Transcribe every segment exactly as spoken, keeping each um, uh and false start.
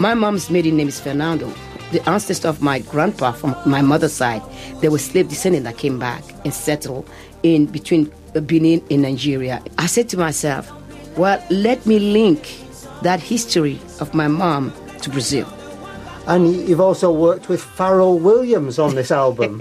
My mom's maiden name is Fernando. The ancestor of my grandpa from my mother's side, they were slave descendants that came back and settled in between Benin and Nigeria. I said to myself, well, let me link that history of my mom to Brazil. And you've also worked with Pharrell Williams on this album.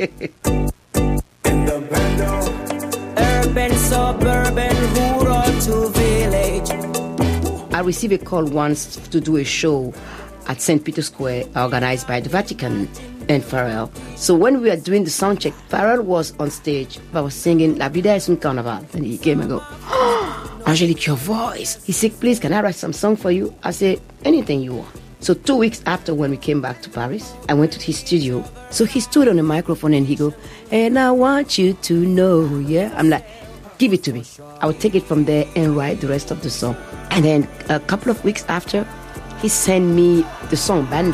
Urban, suburban, rural to village. I received a call once to do a show at Saint Peter's Square organized by the Vatican and Pharrell. So when we were doing the sound check, Pharrell was on stage. I was singing La Vida es un Carnaval. And he came and go, oh, Angelique, your voice. He said, please, can I write some song for you? I said, anything you want. So two weeks after when we came back to Paris, I went to his studio. So he stood on the microphone and he go, and I want you to know, yeah? I'm like, give it to me. I would take it from there and write the rest of the song. And then a couple of weeks after, he sent me the song Bando.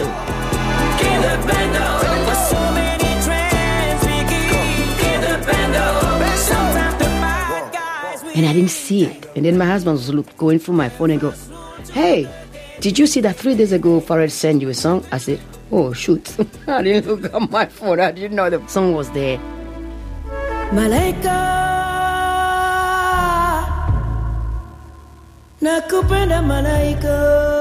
And I didn't see it. And then my husband was look, going through my phone and go, hey, did you see that three days ago Pharrell sent you a song? I said, oh, shoot. I didn't look at my phone. I didn't know the song was there. Malaika, nakupenda malaika.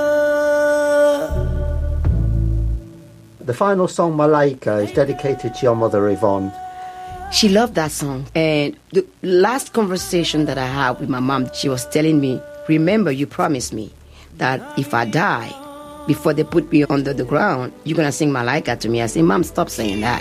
The final song, Malaika, is dedicated to your mother, Yvonne. She loved that song. And the last conversation that I had with my mom, she was telling me, remember, you promised me that if I die, before they put me under the ground, you're going to sing Malaika to me. I said, Mom, stop saying that.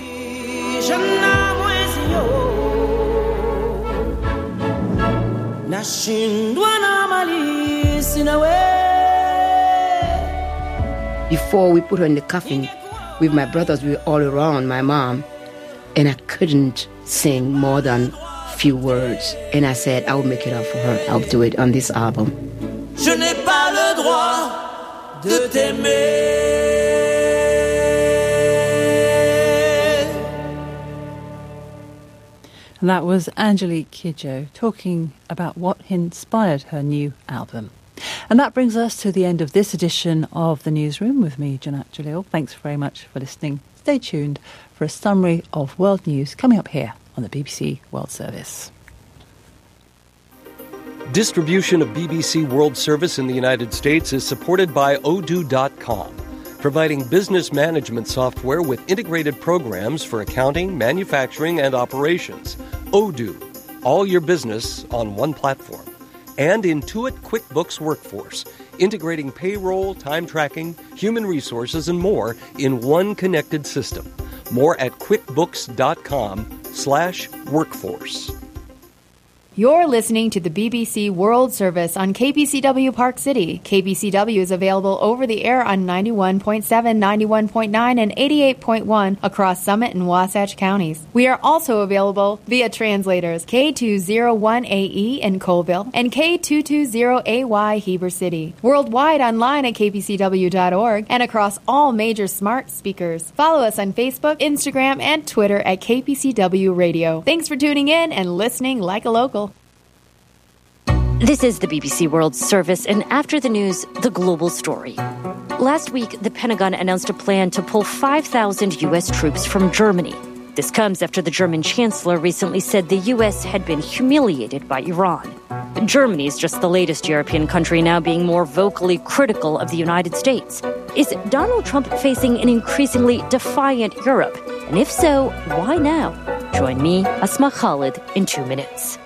Before we put her in the coffin, with my brothers, we were all around my mom, and I couldn't sing more than few words. And I said, I will make it up for her. I'll do it on this album. Je n'ai pas le droit de t'aimer. And that was Angelique Kidjo talking about what inspired her new album. And that brings us to the end of this edition of The Newsroom with me, Janat Jalil. Thanks very much for listening. Stay tuned for a summary of world news coming up here on the B B C World Service. Distribution of B B C World Service in the United States is supported by Odoo dot com, providing business management software with integrated programs for accounting, manufacturing, and operations. Odoo, all your business on one platform. And Intuit QuickBooks Workforce, integrating payroll, time tracking, human resources, and more in one connected system. More at quickbooks dot com slash workforce. You're listening to the B B C World Service on K B C W Park City. K B C W is available over the air on ninety-one point seven, ninety-one point nine, and eighty-eight point one across Summit and Wasatch counties. We are also available via translators K two oh one A E in Colville and K two twenty A Y Heber City. Worldwide online at k b c w dot org and across all major smart speakers. Follow us on Facebook, Instagram, and Twitter at K B C W Radio. Thanks for tuning in and listening like a local. This is the B B C World Service, and after the news, the global story. Last week, the Pentagon announced a plan to pull five thousand U S troops from Germany. This comes after the German chancellor recently said the U S had been humiliated by Iran. Germany is just the latest European country now being more vocally critical of the United States. Is Donald Trump facing an increasingly defiant Europe? And if so, why now? Join me, Asma Khalid, in two minutes.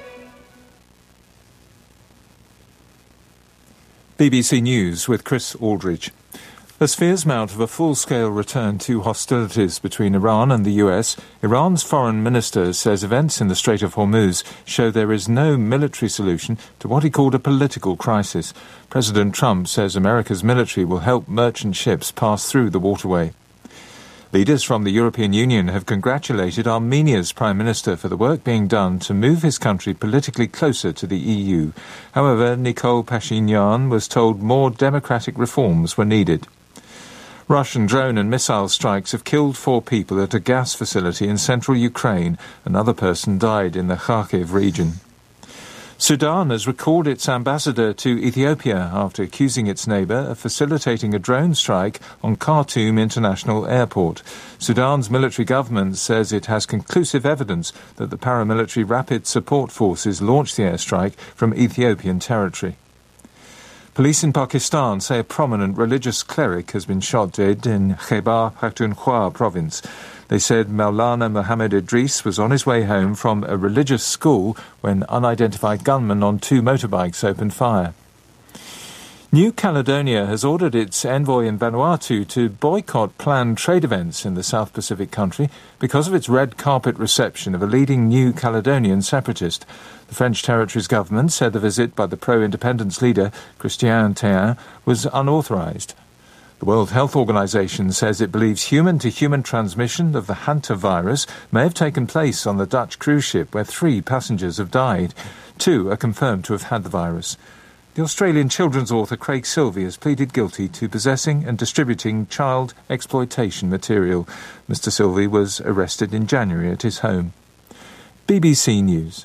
B B C News with Chris Aldridge. As fears mount of a full-scale return to hostilities between Iran and the U S, Iran's foreign minister says events in the Strait of Hormuz show there is no military solution to what he called a political crisis. President Trump says America's military will help merchant ships pass through the waterway. Leaders from the European Union have congratulated Armenia's Prime Minister for the work being done to move his country politically closer to the E U. However, Nikol Pashinyan was told more democratic reforms were needed. Russian drone and missile strikes have killed four people at a gas facility in central Ukraine. Another person died in the Kharkiv region. Sudan has recalled its ambassador to Ethiopia after accusing its neighbour of facilitating a drone strike on Khartoum International Airport. Sudan's military government says it has conclusive evidence that the paramilitary Rapid Support Forces launched the airstrike from Ethiopian territory. Police in Pakistan say a prominent religious cleric has been shot dead in Khyber Pakhtunkhwa province. They said Maulana Mohammed Idris was on his way home from a religious school when unidentified gunmen on two motorbikes opened fire. New Caledonia has ordered its envoy in Vanuatu to boycott planned trade events in the South Pacific country because of its red carpet reception of a leading New Caledonian separatist. The French territory's government said the visit by the pro-independence leader, Christian Théin, was unauthorised. The World Health Organization says it believes human-to-human transmission of the hantavirus may have taken place on the Dutch cruise ship where three passengers have died. Two are confirmed to have had the virus. The Australian children's author Craig Silvey has pleaded guilty to possessing and distributing child exploitation material. Mister Silvey was arrested in January at his home. B B C News.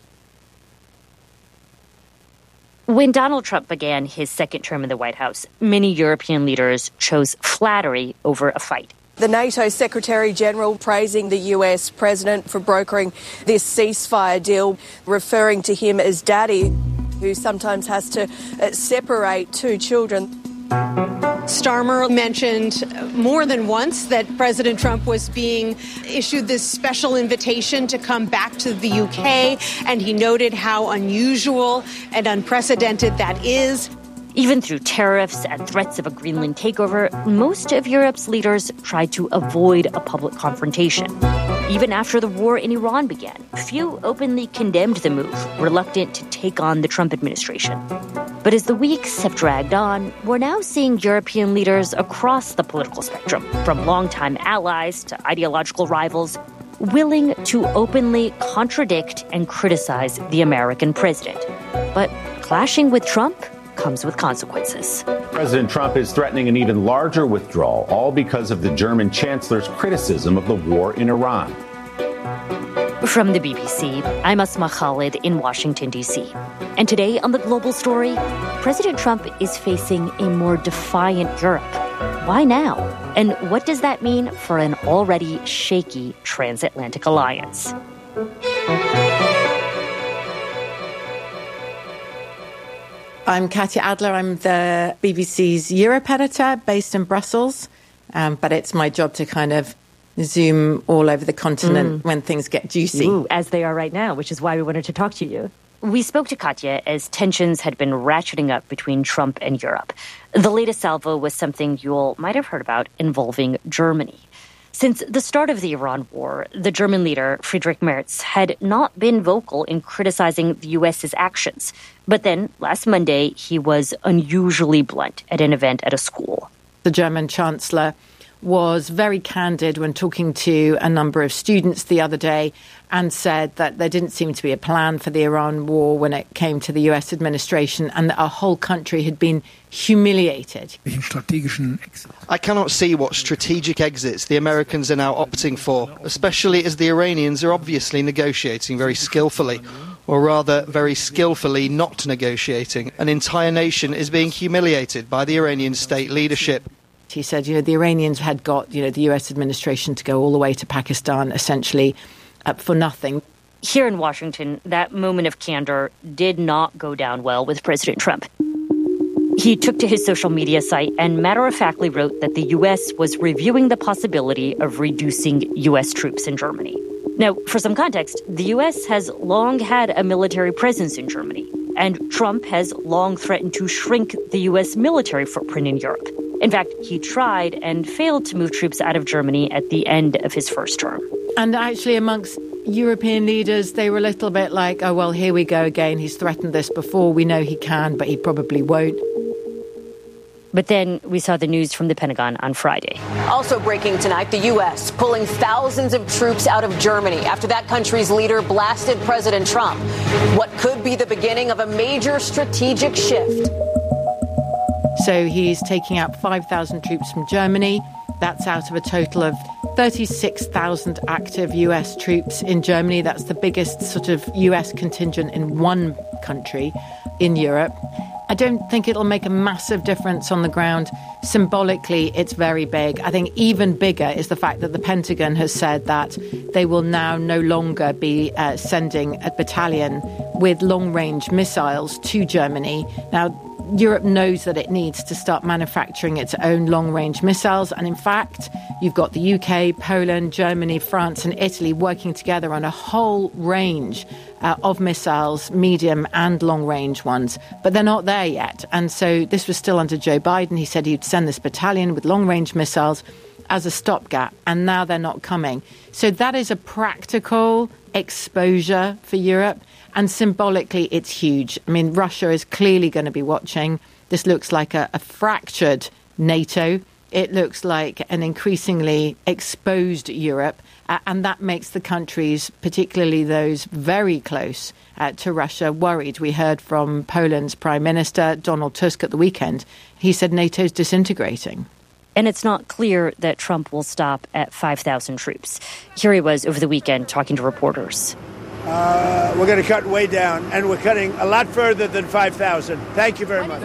When Donald Trump began his second term in the White House, many European leaders chose flattery over a fight. The NATO Secretary General praising the U S President for brokering this ceasefire deal, referring to him as daddy, who sometimes has to separate two children. Starmer mentioned more than once that President Trump was being issued this special invitation to come back to the U K, and he noted how unusual and unprecedented that is. Even through tariffs and threats of a Greenland takeover, most of Europe's leaders tried to avoid a public confrontation. Even after the war in Iran began, few openly condemned the move, reluctant to take on the Trump administration. But as the weeks have dragged on, we're now seeing European leaders across the political spectrum, from longtime allies to ideological rivals, willing to openly contradict and criticize the American president. But clashing with Trump comes with consequences. President Trump is threatening an even larger withdrawal, all because of the German chancellor's criticism of the war in Iran. From the B B C, I'm Asma Khalid in Washington, D C. And today on The Global Story, President Trump is facing a more defiant Europe. Why now? And what does that mean for an already shaky transatlantic alliance? I'm Katya Adler. I'm the B B C's Europe editor based in Brussels. Um, but it's my job to kind of zoom all over the continent mm. when things get juicy. Ooh, as they are right now, which is why we wanted to talk to you. We spoke to Katya as tensions had been ratcheting up between Trump and Europe. The latest salvo was something you all might have heard about involving Germany. Since the start of the Iran war, the German leader, Friedrich Merz, had not been vocal in criticizing the U S's actions. But then, last Monday, he was unusually blunt at an event at a school. The German Chancellor was very candid when talking to a number of students the other day and said that there didn't seem to be a plan for the Iran war when it came to the U S administration and that our whole country had been humiliated. I cannot see what strategic exits the Americans are now opting for, especially as the Iranians are obviously negotiating very skillfully, or rather very skillfully not negotiating. An entire nation is being humiliated by the Iranian state leadership. He said, you know, the Iranians had got, you know, the U S administration to go all the way to Pakistan, essentially, uh, for nothing. Here in Washington, that moment of candor did not go down well with President Trump. He took to his social media site and matter-of-factly wrote that the U S was reviewing the possibility of reducing U S troops in Germany. Now, for some context, the U S has long had a military presence in Germany, and Trump has long threatened to shrink the U S military footprint in Europe. In fact, he tried and failed to move troops out of Germany at the end of his first term. And actually, amongst European leaders, they were a little bit like, oh, well, here we go again. He's threatened this before. We know he can, but he probably won't. But then we saw the news from the Pentagon on Friday. Also breaking tonight, the U S pulling thousands of troops out of Germany after that country's leader blasted President Trump. What could be the beginning of a major strategic shift. So he's taking out five thousand troops from Germany. That's out of a total of thirty-six thousand active U S troops in Germany. That's the biggest sort of U S contingent in one country in Europe. I don't think it'll make a massive difference on the ground. Symbolically, it's very big. I think even bigger is the fact that the Pentagon has said that they will now no longer be uh, sending a battalion with long-range missiles to Germany. Now, Europe knows that it needs to start manufacturing its own long-range missiles. And in fact, you've got the U K, Poland, Germany, France and Italy working together on a whole range uh, of missiles, medium and long-range ones. But they're not there yet. And so this was still under Joe Biden. He said he'd send this battalion with long-range missiles as a stopgap. And now they're not coming. So that is a practical exposure for Europe. And symbolically, it's huge. I mean, Russia is clearly going to be watching. This looks like a, a fractured NATO. It looks like an increasingly exposed Europe. Uh, and that makes the countries, particularly those very close uh, to Russia, worried. We heard from Poland's Prime Minister, Donald Tusk, at the weekend. He said NATO's disintegrating. And it's not clear that Trump will stop at five thousand troops. Here he was over the weekend talking to reporters. Uh, we're going to cut way down, and we're cutting a lot further than five thousand. Thank you very much.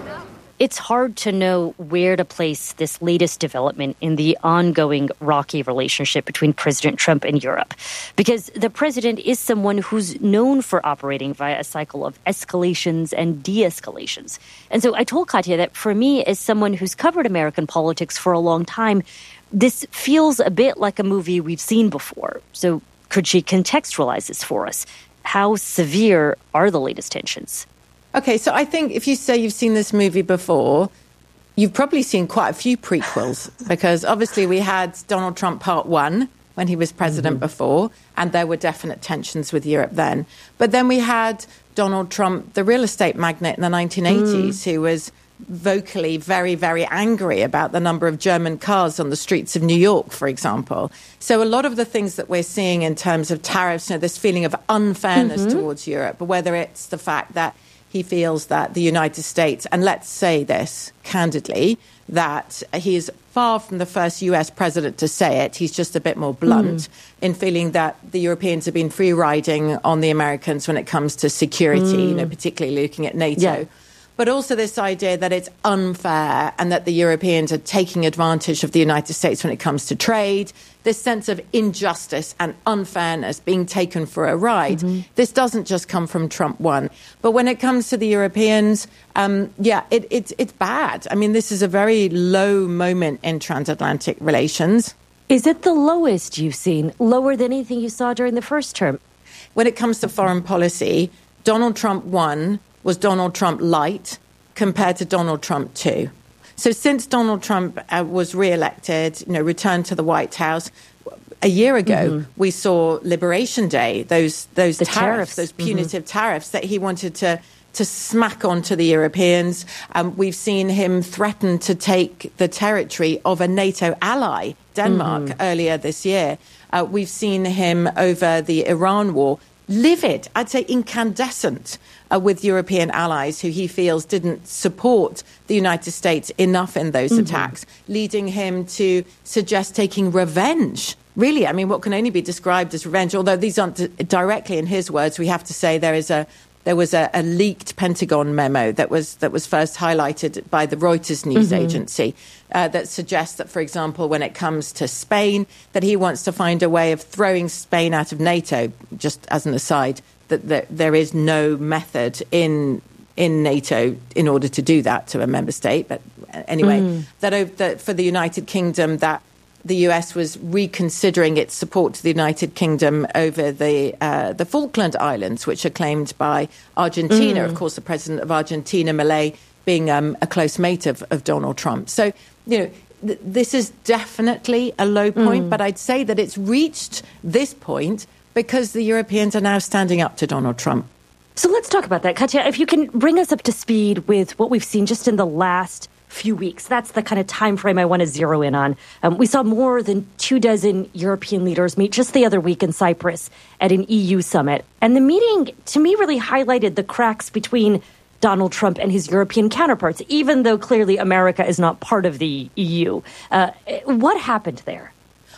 It's hard to know where to place this latest development in the ongoing rocky relationship between President Trump and Europe, because the president is someone who's known for operating via a cycle of escalations and de-escalations. And so I told Katya that for me, as someone who's covered American politics for a long time, this feels a bit like a movie we've seen before. So could she contextualize this for us? How severe are the latest tensions? Okay, so I think if you say you've seen this movie before, you've probably seen quite a few prequels, because obviously we had Donald Trump Part One when he was president mm-hmm. before, and there were definite tensions with Europe then. But then we had Donald Trump, the real estate magnate in the nineteen eighties, mm. who was vocally very, very angry about the number of German cars on the streets of New York, for example. So a lot of the things that we're seeing in terms of tariffs, you know, this feeling of unfairness mm-hmm. towards Europe, whether it's the fact that he feels that the United States, and let's say this candidly, that he is far from the first U S president to say it. He's just a bit more blunt mm. in feeling that the Europeans have been free riding on the Americans when it comes to security, mm. you know, particularly looking at NATO. Yeah. But also this idea that it's unfair and that the Europeans are taking advantage of the United States when it comes to trade, this sense of injustice and unfairness being taken for a ride. Mm-hmm. This doesn't just come from Trump one. But when it comes to the Europeans, um, yeah, it, it, it's bad. I mean, this is a very low moment in transatlantic relations. Is it the lowest you've seen, lower than anything you saw during the first term? When it comes to foreign policy, Donald Trump one was Donald Trump light compared to Donald Trump two. So since Donald Trump uh, was re-elected, you know, returned to the White House, a year ago, mm-hmm. we saw Liberation Day, those those tariffs, tariffs, those punitive mm-hmm. tariffs that he wanted to to smack onto the Europeans. Um, we've seen him threaten to take the territory of a NATO ally, Denmark, mm-hmm. earlier this year. Uh, we've seen him over the Iran war, livid, I'd say incandescent, uh, with European allies who he feels didn't support the United States enough in those mm-hmm. attacks, leading him to suggest taking revenge. Really, I mean, what can only be described as revenge, although these aren't d- directly in his words, we have to say there is a there was a, a leaked Pentagon memo that was that was first highlighted by the Reuters news mm-hmm. agency uh, that suggests that, for example, when it comes to Spain, that he wants to find a way of throwing Spain out of NATO. Just as an aside, that, that there is no method in in NATO in order to do that to a member state. But anyway, mm. that, that for the United Kingdom, that the U S was reconsidering its support to the United Kingdom over the uh, the Falkland Islands, which are claimed by Argentina. Mm. Of course, the president of Argentina, Milei, being um, a close mate of, of Donald Trump. So, you know, th- this is definitely a low point, mm. but I'd say that it's reached this point because the Europeans are now standing up to Donald Trump. So let's talk about that. Katya, if you can bring us up to speed with what we've seen just in the last few weeks. That's the kind of time frame I want to zero in on. Um, we saw more than two dozen European leaders meet just the other week in Cyprus at an E U summit. And the meeting, to me, really highlighted the cracks between Donald Trump and his European counterparts, even though clearly America is not part of the E U. Uh, what happened there?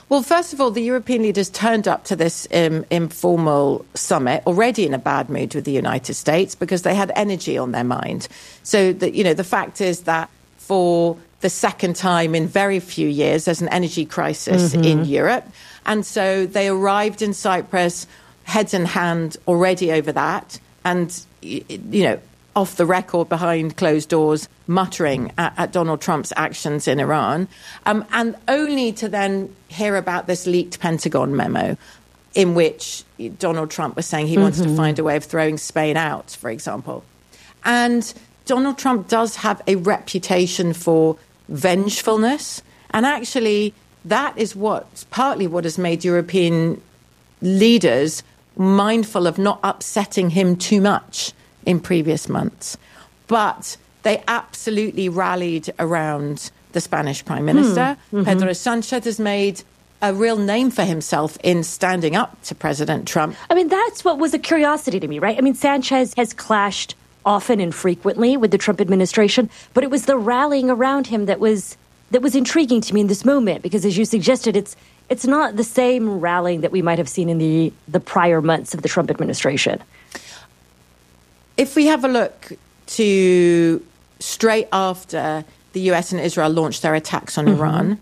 Well, first of all, the European leaders turned up to this um, informal summit already in a bad mood with the United States because they had energy on their mind. So, that, you know, the fact is that for the second time in very few years, there's an energy crisis mm-hmm. in Europe. And so they arrived in Cyprus, heads in hand, already over that. And, you know, off the record, behind closed doors, muttering at, at Donald Trump's actions in Iran, um, and only to then hear about this leaked Pentagon memo in which Donald Trump was saying he mm-hmm. wants to find a way of throwing Spain out, for example. And Donald Trump does have a reputation for vengefulness, and actually that is what partly what has made European leaders mindful of not upsetting him too much in previous months. But they absolutely rallied around the Spanish Prime Minister. Mm-hmm. Pedro Sanchez has made a real name for himself in standing up to President Trump. I mean, that's what was a curiosity to me, right? I mean, Sanchez has clashed often and frequently with the Trump administration, but it was the rallying around him that was that was intriguing to me in this moment, because as you suggested, it's it's not the same rallying that we might have seen in the, the prior months of the Trump administration. If we have a look to straight after the U S and Israel launched their attacks on mm-hmm. Iran,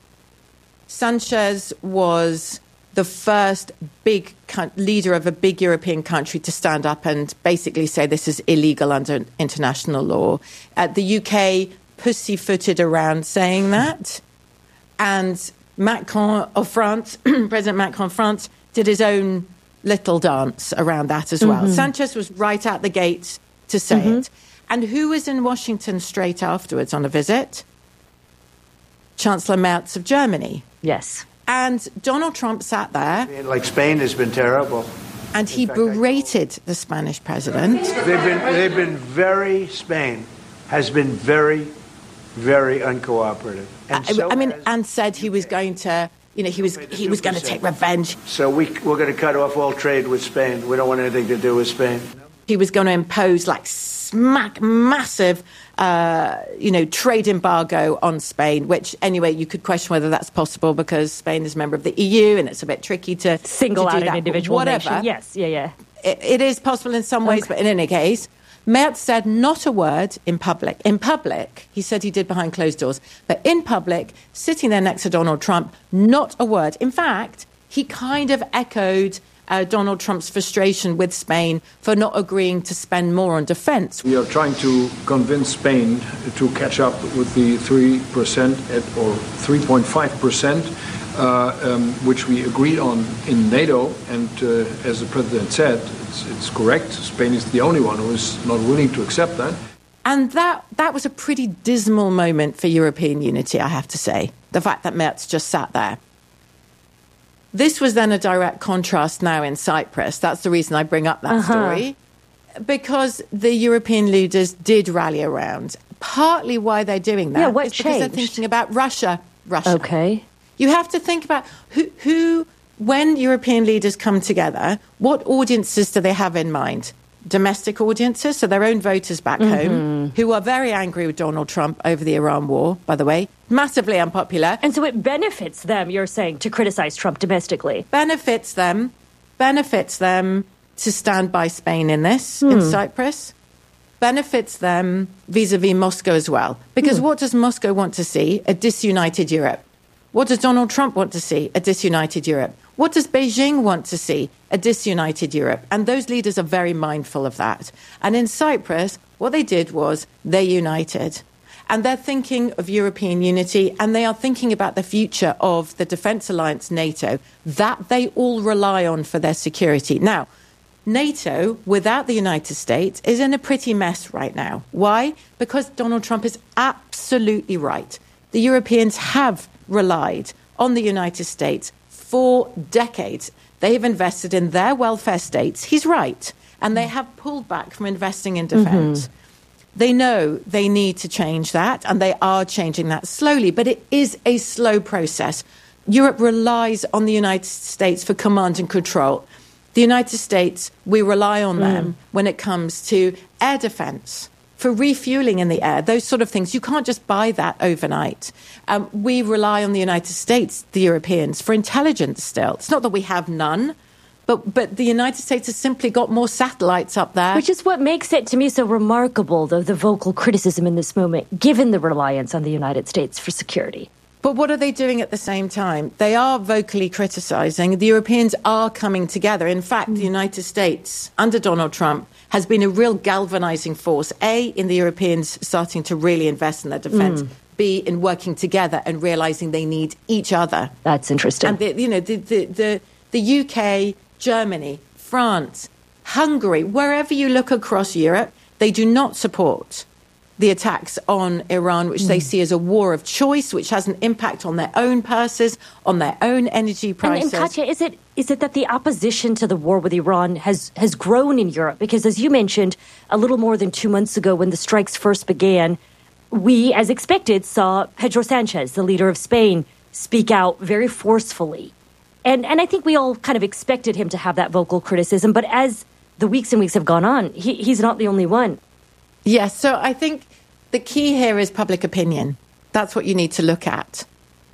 Sanchez was the first big co- leader of a big European country to stand up and basically say this is illegal under international law. Uh, the U K pussyfooted around saying that. And Macron of France, President Macron of France, did his own little dance around that as well. Mm-hmm. Sanchez was right out the gate to say mm-hmm. it. And who was in Washington straight afterwards on a visit? Chancellor Merz of Germany. Yes. And Donald Trump sat there. Like Spain has been terrible. And he fact, berated the Spanish president. They've been, they've been very, Spain has been very, very uncooperative. And I, so I mean, and said he was going to, you know, he was he was going to take revenge. So we, we're going to cut off all trade with Spain. We don't want anything to do with Spain. He was going to impose like smack massive, uh, you know, trade embargo on Spain, which anyway, you could question whether that's possible because Spain is a member of the E U and it's a bit tricky to single to out do that. an individual Whatever. nation. Yes, yeah, yeah. It, it is possible in some ways, okay. But in any case, Merz said not a word in public. In public, he said he did behind closed doors. But in public, sitting there next to Donald Trump, not a word. In fact, he kind of echoed uh, Donald Trump's frustration with Spain for not agreeing to spend more on defense. We are trying to convince Spain to catch up with the three percent at, or three point five percent, uh, um, which we agreed on in NATO. And uh, as the President said, it's, it's correct. Spain is the only one who is not willing to accept that. And that, that was a pretty dismal moment for European unity, I have to say. The fact that Merz just sat there. This was then a direct contrast now in Cyprus. That's the reason I bring up that uh-huh. story. Because the European leaders did rally around. Partly why they're doing that yeah, what is changed? because they're thinking about Russia. Russia. Okay. You have to think about who, who, when European leaders come together, what audiences do they have in mind? Domestic audiences, so their own voters back mm-hmm. home, who are very angry with Donald Trump over the Iran war, by the way, massively unpopular. And so it benefits them, you're saying, to criticize Trump domestically. Benefits them, benefits them to stand by Spain in this, hmm. in Cyprus. Benefits them vis-a-vis Moscow as well. Because hmm. what does Moscow want to see? A disunited Europe. What does Donald Trump want to see? A disunited Europe. What does Beijing want to see? A disunited Europe. And those leaders are very mindful of that. And in Cyprus, what they did was they united. And they're thinking of European unity, and they are thinking about the future of the defence alliance NATO, that they all rely on for their security. Now, NATO, without the United States, is in a pretty mess right now. Why? Because Donald Trump is absolutely right. The Europeans have relied on the United States for decades. They have invested in their welfare states. He's right. And they have pulled back from investing in defence. Mm-hmm. They know they need to change that, and they are changing that slowly. But it is a slow process. Europe relies on the United States for command and control. The United States, we rely on them mm. when it comes to air defence, for refueling in the air, those sort of things. You can't just buy that overnight. Um, we rely on the United States, the Europeans, for intelligence still. It's not that we have none, but but the United States has simply got more satellites up there. Which is what makes it, to me, so remarkable, though, the vocal criticism in this moment, given the reliance on the United States for security. But what are they doing at the same time? They are vocally criticizing. The Europeans are coming together. In fact, mm. the United States, under Donald Trump, has been a real galvanizing force, A, in the Europeans starting to really invest in their defense, mm. B, in working together and realizing they need each other. That's interesting. And, the, you know, the, the, the, the U K, Germany, France, Hungary, wherever you look across Europe, they do not support the attacks on Iran, which mm. they see as a war of choice, which has an impact on their own purses, on their own energy prices. And, and Katya, is it is it that the opposition to the war with Iran has, has grown in Europe? Because as you mentioned, a little more than two months ago when the strikes first began, we, as expected, saw Pedro Sanchez, the leader of Spain, speak out very forcefully. And, and I think we all kind of expected him to have that vocal criticism. But as the weeks and weeks have gone on, he, he's not the only one. Yes, so I think the key here is public opinion. That's what you need to look at.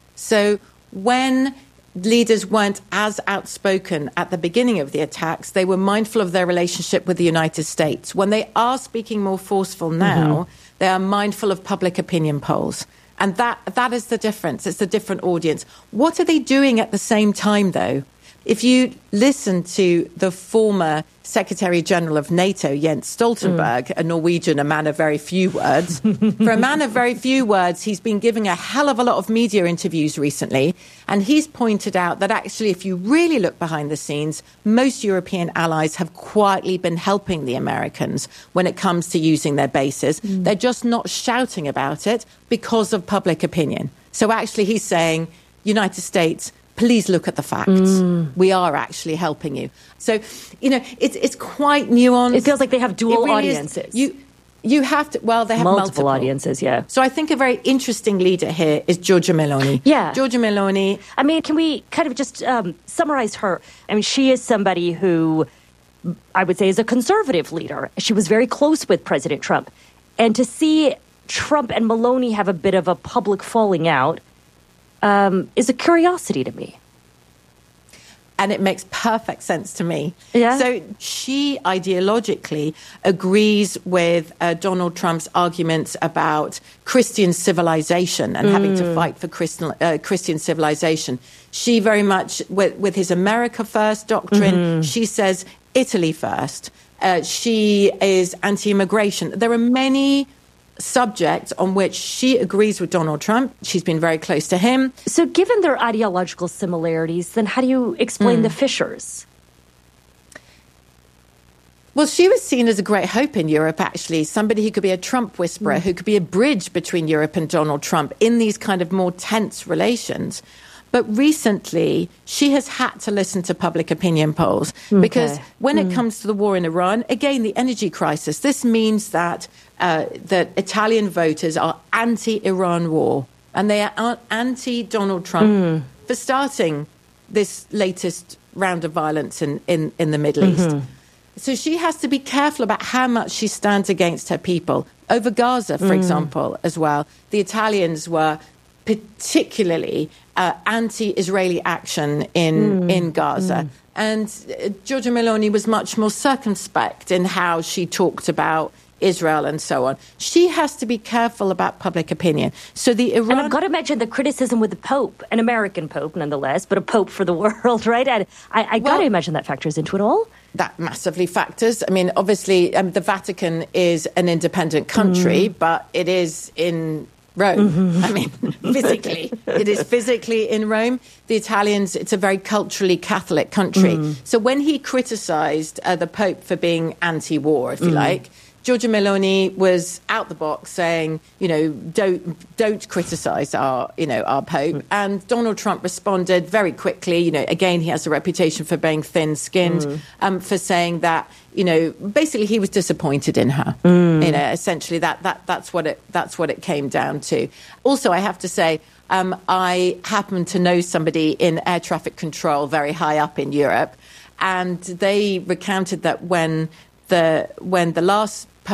So when leaders weren't as outspoken at the beginning of the attacks, they were mindful of their relationship with the United States. When they are speaking more forceful now, mm-hmm. they are mindful of public opinion polls. And that that is the difference. It's a different audience. What are they doing at the same time, though? If you listen to the former Secretary General of NATO, Jens Stoltenberg, mm. a Norwegian, a man of very few words, for a man of very few words, he's been giving a hell of a lot of media interviews recently. And he's pointed out that actually, if you really look behind the scenes, most European allies have quietly been helping the Americans when it comes to using their bases. Mm. They're just not shouting about it because of public opinion. So actually, he's saying, United States, please look at the facts. Mm. We are actually helping you. So, you know, it's it's quite nuanced. It feels like they have dual really audiences. Is, you you have to, well, they have multiple, multiple audiences, yeah. So I think a very interesting leader here is Giorgia Meloni. Yeah. Giorgia Meloni. I mean, can we kind of just um, summarize her? I mean, she is somebody who I would say is a conservative leader. She was very close with President Trump. And to see Trump and Meloni have a bit of a public falling out Um, is a curiosity to me. And it makes perfect sense to me. Yeah. So she ideologically agrees with uh, Donald Trump's arguments about Christian civilization and mm. having to fight for Christian, uh, Christian civilization. She very much, with, with his America First doctrine, mm-hmm. she says Italy first. Uh, she is anti-immigration. There are many subject on which she agrees with Donald Trump. She's been very close to him. So given their ideological similarities, then how do you explain mm. the fissures? Well, she was seen as a great hope in Europe, actually, somebody who could be a Trump whisperer, mm. who could be a bridge between Europe and Donald Trump in these kind of more tense relations. But recently, she has had to listen to public opinion polls okay. because when mm. it comes to the war in Iran, again, the energy crisis, this means that uh, that Italian voters are anti-Iran war and they are anti-Donald Trump mm. for starting this latest round of violence in, in, in the Middle mm-hmm. East. So she has to be careful about how much she stands against her people. Over Gaza, for mm. example, as well, the Italians were particularly uh, anti-Israeli action in, mm. in Gaza. Mm. And uh, Giorgia Meloni was much more circumspect in how she talked about Israel and so on. She has to be careful about public opinion. So the Iran... And I've got to imagine the criticism with the Pope, an American Pope nonetheless, but a Pope for the world, right? And I, I well, got to imagine that factors into it all. That massively factors. I mean, obviously, um, the Vatican is an independent country, mm. but it is in Rome. Mm-hmm. I mean, physically. It is physically in Rome. The Italians, it's a very culturally Catholic country. Mm. So when he criticised uh, the Pope for being anti-war, if you mm. like, Giorgia Meloni was out the box saying, you know, don't don't criticise our, you know, our Pope. Mm. And Donald Trump responded very quickly. You know, again, he has a reputation for being thin-skinned, mm. um, for saying that, you know, basically he was disappointed in her. Mm. You know, essentially that that that's what it that's what it came down to. Also, I have to say, um, I happen to know somebody in air traffic control very high up in Europe, and they recounted that when the when the last Pope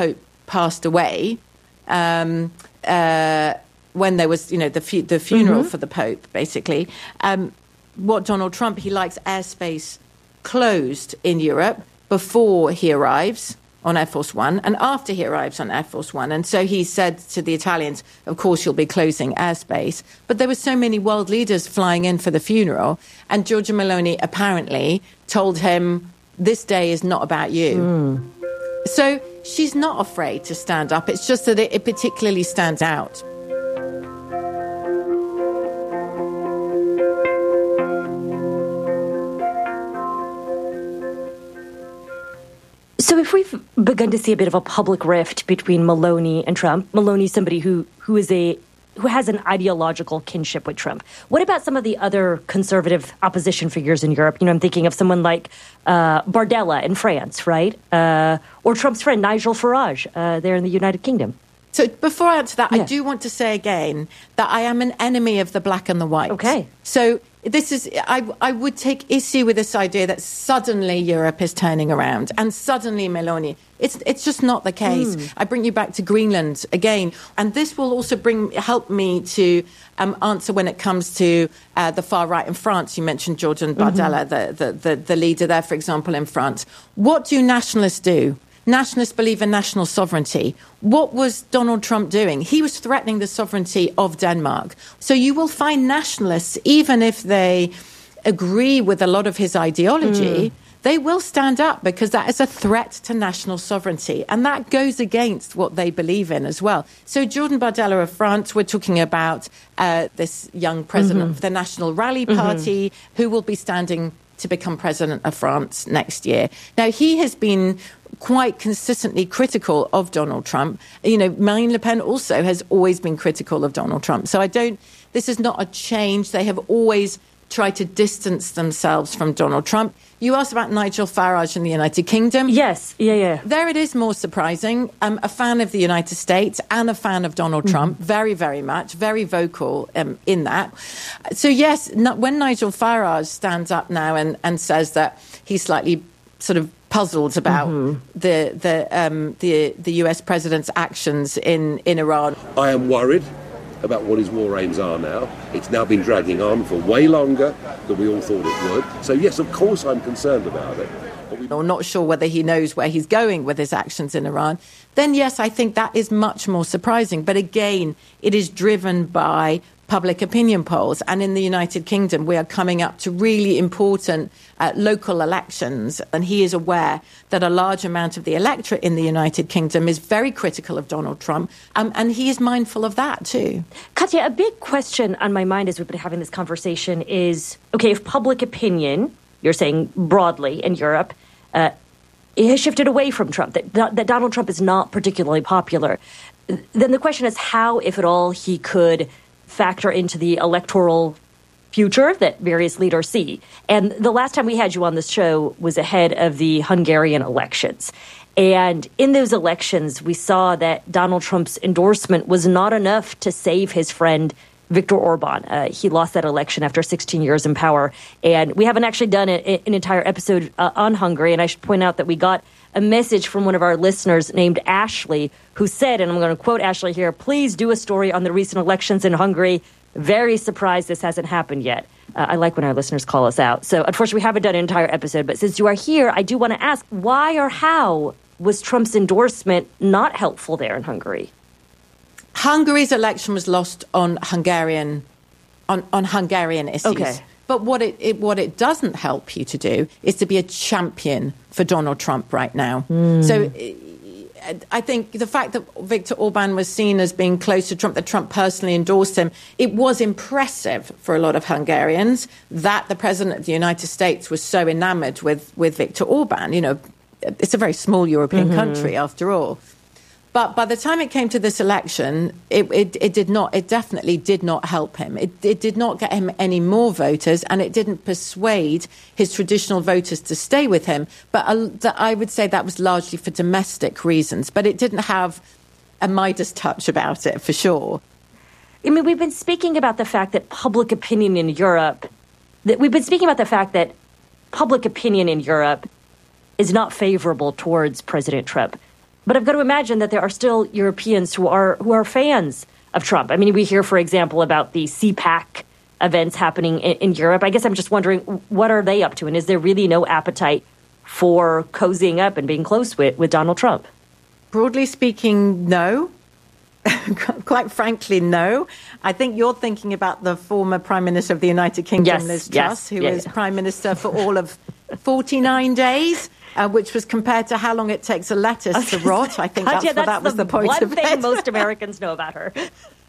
passed away, um, uh, when there was, you know, the fu- the funeral mm-hmm. for the Pope, basically, um, what Donald Trump, he likes airspace closed in Europe before he arrives on Air Force One and after he arrives on Air Force One. And so he said to the Italians, of course, you'll be closing airspace. But there were so many world leaders flying in for the funeral. And Giorgia Meloni apparently told him, this day is not about you. Mm. So she's not afraid to stand up. It's just that it, it particularly stands out. So if we've begun to see a bit of a public rift between Meloni and Trump, Meloni's somebody who, who is a who has an ideological kinship with Trump. What about some of the other conservative opposition figures in Europe? You know, I'm thinking of someone like uh, Bardella in France, right? Uh, or Trump's friend Nigel Farage uh, there in the United Kingdom. So before I answer that, yeah. I do want to say again that I am an enemy of the black and the white. Okay. So this is, I, I would take issue with this idea that suddenly Europe is turning around and suddenly Meloni. It's it's just not the case. Mm. I bring you back to Greenland again. And this will also bring help me to um, answer when it comes to uh, the far right in France. You mentioned Jordan Bardella, mm-hmm. the, the, the, the leader there, for example, in France. What do nationalists do? Nationalists believe in national sovereignty. What was Donald Trump doing? He was threatening the sovereignty of Denmark. So you will find nationalists, even if they agree with a lot of his ideology, mm. they will stand up because that is a threat to national sovereignty. And that goes against what they believe in as well. So Jordan Bardella of France, we're talking about uh, this young president mm-hmm. of the National Rally Party mm-hmm. who will be standing to become president of France next year. Now, he has been quite consistently critical of Donald Trump. You know, Marine Le Pen also has always been critical of Donald Trump. So I don't, this is not a change. They have always tried to distance themselves from Donald Trump. You asked about Nigel Farage in the United Kingdom. Yes, yeah, yeah. There it is more surprising. Um, a fan of the United States and a fan of Donald mm-hmm. Trump, very, very much, very vocal um, in that. So yes, n- when Nigel Farage stands up now and, and says that he's slightly sort of puzzled about mm-hmm. the the um, the the U S president's actions in, in Iran. I am worried about what his war aims are now. It's now been dragging on for way longer than we all thought it would. So yes, of course I'm concerned about it. Or not sure whether he knows where he's going with his actions in Iran, then yes, I think that is much more surprising. But again, it is driven by public opinion polls. And in the United Kingdom, we are coming up to really important uh, local elections. And he is aware that a large amount of the electorate in the United Kingdom is very critical of Donald Trump. Um, and he is mindful of that, too. Katya, a big question on my mind as we've been having this conversation is, OK, if public opinion, you're saying broadly in Europe, uh, has shifted away from Trump, that, that Donald Trump is not particularly popular, then the question is how, if at all, he could factor into the electoral future that various leaders see. And the last time we had you on this show was ahead of the Hungarian elections. And in those elections, we saw that Donald Trump's endorsement was not enough to save his friend Viktor Orban. Uh, he lost that election after sixteen years in power. And we haven't actually done a, an entire episode uh, on Hungary. And I should point out that we got a message from one of our listeners named Ashley, who said, and I'm going to quote Ashley here, please do a story on the recent elections in Hungary. Very surprised this hasn't happened yet. Uh, I like when our listeners call us out. So unfortunately, we haven't done an entire episode. But since you are here, I do want to ask, why or how was Trump's endorsement not helpful there in Hungary? Hungary's election was lost on Hungarian on, on Hungarian issues. Okay. But what it, it what it doesn't help you to do is to be a champion for Donald Trump right now. Mm. So I think the fact that Viktor Orban was seen as being close to Trump, that Trump personally endorsed him, it was impressive for a lot of Hungarians that the president of the United States was so enamored with, with Viktor Orban. You know, it's a very small European mm-hmm. country after all. But by the time it came to this election, it, it, it did not, it definitely did not help him. It, it did not get him any more voters, and it didn't persuade his traditional voters to stay with him. But uh, I would say that was largely for domestic reasons. But it didn't have a Midas touch about it, for sure. I mean, we've been speaking about the fact that public opinion in Europe, that we've been speaking about the fact that public opinion in Europe is not favorable towards President Trump. But I've got to imagine that there are still Europeans who are who are fans of Trump. I mean, we hear, for example, about the C PAC events happening in, in Europe. I guess I'm just wondering, what are they up to? And is there really no appetite for cozying up and being close with, with Donald Trump? Broadly speaking, no. Quite frankly, no. I think you're thinking about the former Prime Minister of the United Kingdom, yes, Liz yes, Truss, who yeah, was yeah. Prime Minister for all of forty-nine days. Uh, which was compared to how long it takes a lettuce to rot. I think Katya, that's what that was the, the point one of thing it. most Americans know about her.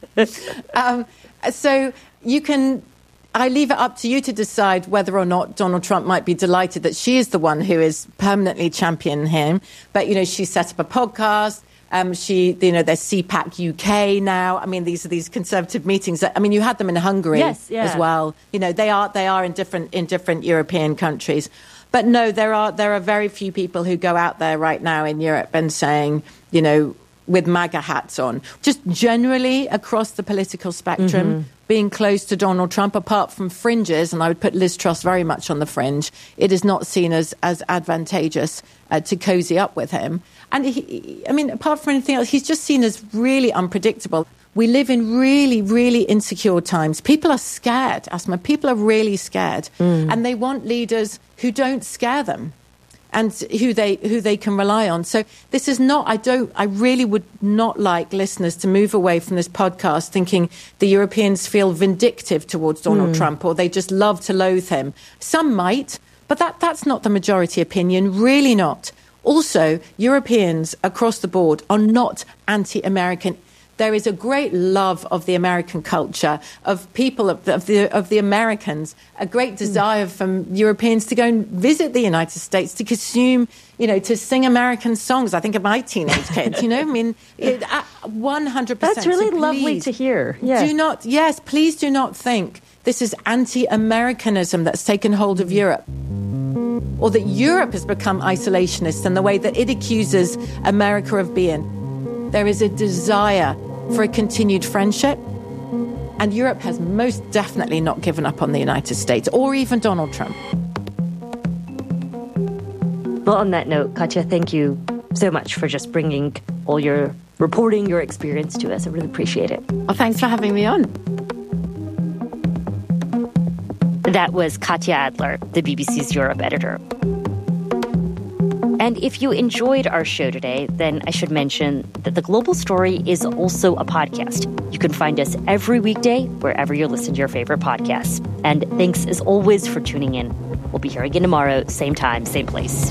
um, so you can... I leave it up to you to decide whether or not Donald Trump might be delighted that she is the one who is permanently championing him. But, you know, she set up a podcast. Um, she, you know, there's C PAC U K now. I mean, these are these conservative meetings. That, I mean, you had them in Hungary yes, yeah. as well. You know, they are they are in different in different European countries. But no, there are there are very few people who go out there right now in Europe and saying, you know, with MAGA hats on, just generally across the political spectrum, mm-hmm. being close to Donald Trump, apart from fringes, and I would put Liz Truss very much on the fringe, it is not seen as, as advantageous uh, to cozy up with him. And, he, I mean, apart from anything else, he's just seen as really unpredictable. We live in really, really insecure times. People are scared, Asma. People are really scared. Mm. And they want leaders who don't scare them and who they who they can rely on. So this is not, I don't, I really would not like listeners to move away from this podcast thinking the Europeans feel vindictive towards Donald mm. Trump or they just love to loathe him. Some might, but that that's not the majority opinion, really not. Also, Europeans across the board are not anti-American. There is a great love of the American culture, of people, of the, of the, of the Americans, a great desire mm. from Europeans to go and visit the United States, to consume, you know, to sing American songs. I think of my teenage kids, you know, I mean, it, uh, one hundred percent. That's really so lovely to hear. Yeah. Do not, yes, please do not think this is anti-Americanism that's taken hold of Europe, or that Europe has become isolationist in the way that it accuses America of being. There is a desire for a continued friendship, and Europe has most definitely not given up on the United States or even Donald Trump. Well, on that note, Katya, thank you so much for just bringing all your reporting, your experience to us. I really appreciate it. Well, thanks for having me on. That was Katya Adler, the B B C's Europe editor. And if you enjoyed our show today, then I should mention that The Global Story is also a podcast. You can find us every weekday wherever you listen to your favorite podcasts. And thanks as always for tuning in. We'll be here again tomorrow, same time, same place.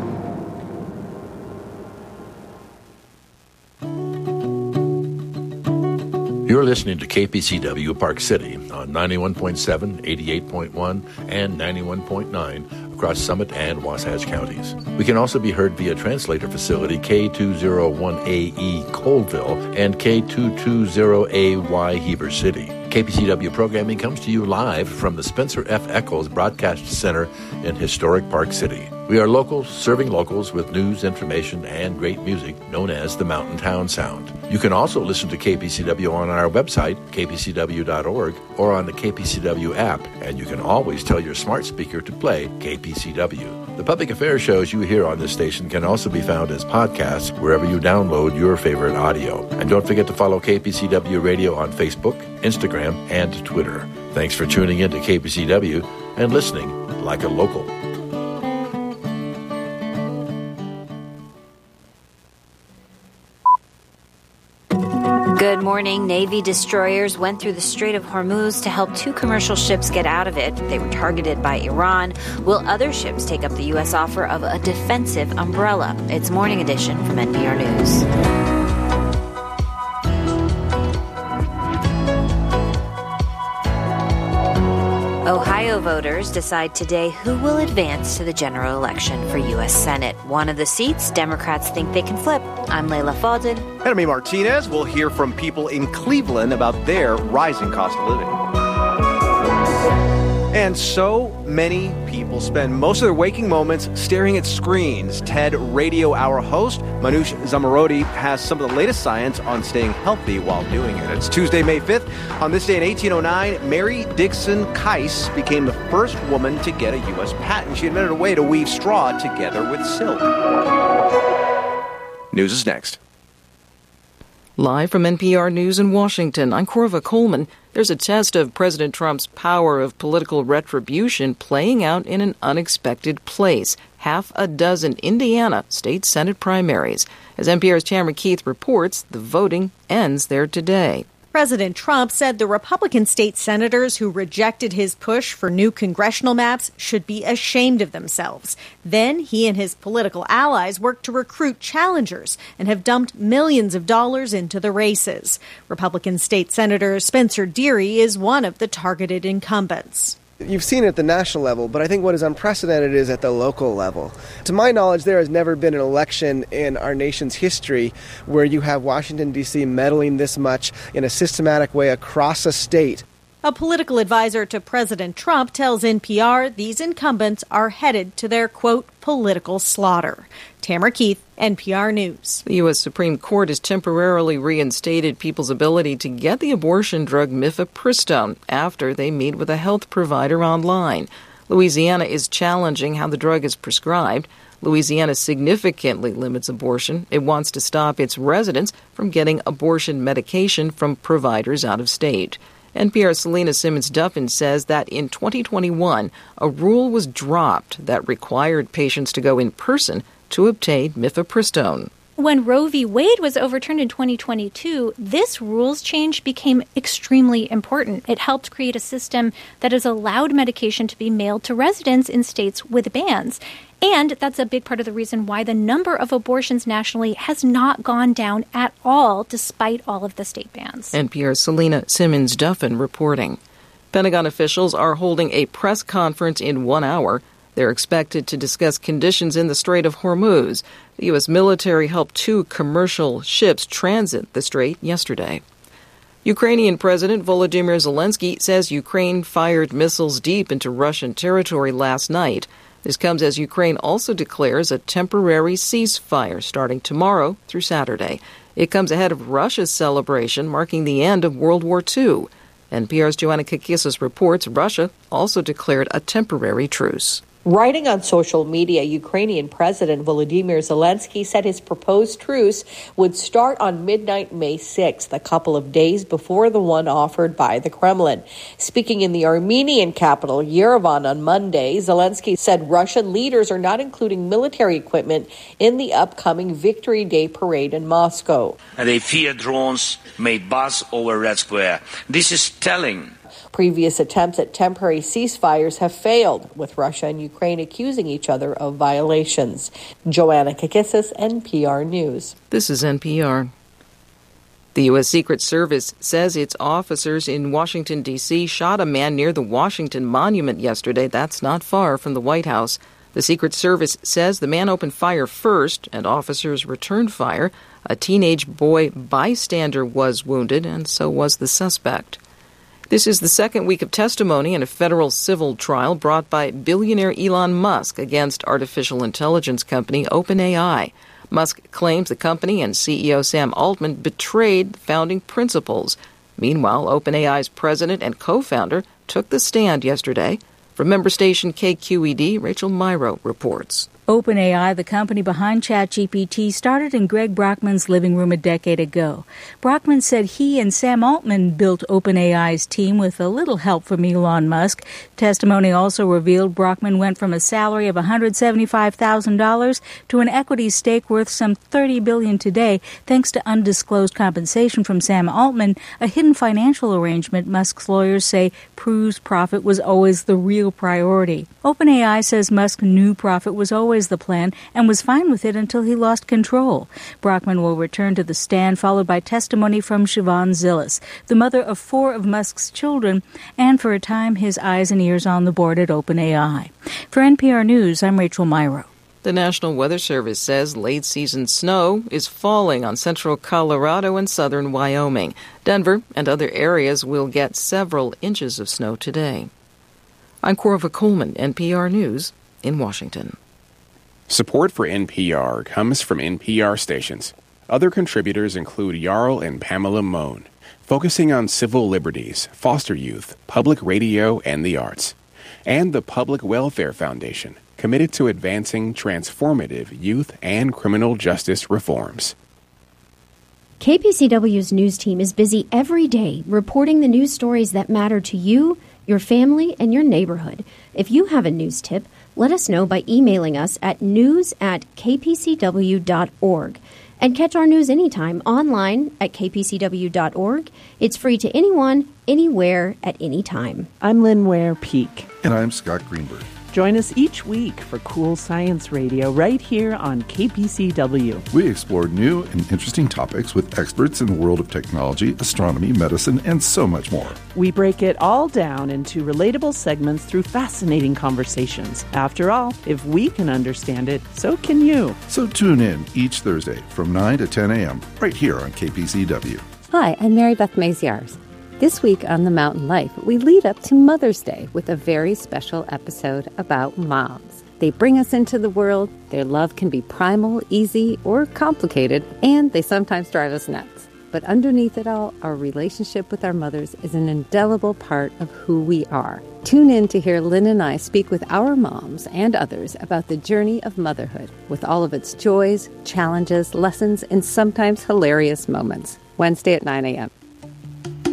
You're listening to K P C W Park City on ninety-one point seven, eighty-eight point one, and ninety-one point nine across Summit and Wasatch counties. We can also be heard via translator facility K two oh one A E Coldville and K two twenty A Y Heber City. K P C W programming comes to you live from the Spencer F. Eccles Broadcast Center in historic Park City. We are locals serving locals with news, information, and great music known as the Mountain Town Sound. You can also listen to K P C W on our website, k p c w dot org, or on the K P C W app, and you can always tell your smart speaker to play K P C W. The public affairs shows you hear on this station can also be found as podcasts wherever you download your favorite audio. And don't forget to follow K P C W Radio on Facebook, Instagram, and Twitter. Thanks for tuning in to K P C W and listening like a local. Good morning. Navy destroyers went through the Strait of Hormuz to help two commercial ships get out of it. They were targeted by Iran. Will other ships take up the U S offer of a defensive umbrella? It's Morning Edition from N P R News. Ohio voters decide today who will advance to the general election for U S Senate. One of the seats Democrats think they can flip. I'm Layla Fadel. And I'm Martinez. We'll hear from people in Cleveland about their rising cost of living. And so many people spend most of their waking moments staring at screens. TED Radio Hour host Manoush Zomorodi has some of the latest science on staying healthy while doing it. It's Tuesday, May fifth. On this day in eighteen oh nine, Mary Dixon Kice became the first woman to get a U S patent. She invented a way to weave straw together with silk. News is next. Live from N P R News in Washington, I'm Corva Coleman. There's a test of President Trump's power of political retribution playing out in an unexpected place. Half a dozen Indiana state Senate primaries. As N P R's Tamara Keith reports, the voting ends there today. President Trump said the Republican state senators who rejected his push for new congressional maps should be ashamed of themselves. Then he and his political allies worked to recruit challengers and have dumped millions of dollars into the races. Republican state Senator Spencer Deery is one of the targeted incumbents. You've seen it at the national level, but I think what is unprecedented is at the local level. To my knowledge, there has never been an election in our nation's history where you have Washington, D C meddling this much in a systematic way across a state. A political advisor to President Trump tells N P R these incumbents are headed to their, quote, political slaughter. Tamara Keith, N P R News. The U S Supreme Court has temporarily reinstated people's ability to get the abortion drug mifepristone after they meet with a health provider online. Louisiana is challenging how the drug is prescribed. Louisiana significantly limits abortion. It wants to stop its residents from getting abortion medication from providers out of state. N P R's Selena Simmons-Duffin says that in twenty twenty-one, a rule was dropped that required patients to go in person to obtain mifepristone. When Roe v. Wade was overturned in twenty twenty-two, this rules change became extremely important. It helped create a system that has allowed medication to be mailed to residents in states with bans. And that's a big part of the reason why the number of abortions nationally has not gone down at all, despite all of the state bans. N P R's Selena Simmons-Duffin reporting. Pentagon officials are holding a press conference in one hour. They're expected to discuss conditions in the Strait of Hormuz. The U S military helped two commercial ships transit the strait yesterday. Ukrainian President Volodymyr Zelensky says Ukraine fired missiles deep into Russian territory last night. This comes as Ukraine also declares a temporary ceasefire starting tomorrow through Saturday. It comes ahead of Russia's celebration marking the end of World War Two. N P R's Joanna Kakissis reports Russia also declared a temporary truce. Writing on social media, Ukrainian President Volodymyr Zelensky said his proposed truce would start on midnight May sixth, a couple of days before the one offered by the Kremlin. Speaking in the Armenian capital, Yerevan, on Monday, Zelensky said Russian leaders are not including military equipment in the upcoming Victory Day parade in Moscow. They fear drones may buzz over Red Square. This is telling. Previous attempts at temporary ceasefires have failed, with Russia and Ukraine accusing each other of violations. Joanna Kakissis, N P R News. This is N P R. The U S Secret Service says its officers in Washington, D C shot a man near the Washington Monument yesterday. That's not far from the White House. The Secret Service says the man opened fire first, and officers returned fire. A teenage boy bystander was wounded, and so was the suspect. This is the second week of testimony in a federal civil trial brought by billionaire Elon Musk against artificial intelligence company OpenAI. Musk claims the company and C E O Sam Altman betrayed the founding principles. Meanwhile, OpenAI's president and co-founder took the stand yesterday. From member station K Q E D, Rachel Myro reports. OpenAI, the company behind ChatGPT, started in Greg Brockman's living room a decade ago. Brockman said he and Sam Altman built OpenAI's team with a little help from Elon Musk. Testimony also revealed Brockman went from a salary of one hundred seventy-five thousand dollars to an equity stake worth some thirty billion dollars today, thanks to undisclosed compensation from Sam Altman, a hidden financial arrangement Musk's lawyers say proves profit was always the real priority. OpenAI says Musk knew profit was always the plan and was fine with it until he lost control. Brockman will return to the stand, followed by testimony from Siobhan Zillis, the mother of four of Musk's children, and for a time his eyes and ears on the board at OpenAI. For N P R News, I'm Rachel Myro. The National Weather Service says late-season snow is falling on central Colorado and southern Wyoming. Denver and other areas will get several inches of snow today. I'm Corva Coleman, N P R News in Washington. Support for N P R comes from N P R stations. Other contributors include Jarl and Pamela Mohn, focusing on civil liberties, foster youth, public radio, and the arts. And the Public Welfare Foundation, committed to advancing transformative youth and criminal justice reforms. K P C W's news team is busy every day reporting the news stories that matter to you, your family, and your neighborhood. If you have a news tip, let us know by emailing us at news at k p c w dot org. And catch our news anytime online at k p c w dot org. It's free to anyone, anywhere, at any time. I'm Lynn Ware Peak. And I'm Scott Greenberg. Join us each week for Cool Science Radio right here on K P C W. We explore new and interesting topics with experts in the world of technology, astronomy, medicine, and so much more. We break it all down into relatable segments through fascinating conversations. After all, if we can understand it, so can you. So tune in each Thursday from nine to ten a.m. right here on K P C W. Hi, I'm Mary Beth Maziarz. This week on The Mountain Life, we lead up to Mother's Day with a very special episode about moms. They bring us into the world, their love can be primal, easy, or complicated, and they sometimes drive us nuts. But underneath it all, our relationship with our mothers is an indelible part of who we are. Tune in to hear Lynn and I speak with our moms and others about the journey of motherhood, with all of its joys, challenges, lessons, and sometimes hilarious moments. Wednesday at nine a.m.